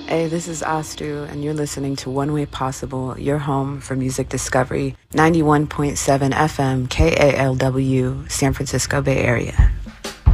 Hey, this is Astu, and you're listening to One Way Possible, your home for music discovery, 91.7 FM, KALW, San Francisco Bay Area.